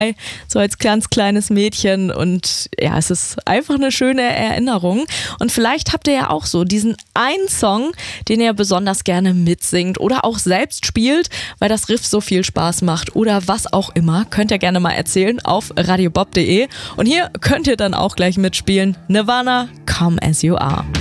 so als ganz kleines Mädchen, und ja, es ist einfach eine schöne Erinnerung. Und vielleicht habt ihr ja auch so diesen einen Song, den ihr besonders gerne mitsingt oder auch selbst spielt, weil das Riff so viel Spaß macht oder was auch immer. Könnt ihr gerne mal erzählen auf radiobob.de, und hier könnt ihr dann auch gleich mitspielen. Nirvana, Come As You Are.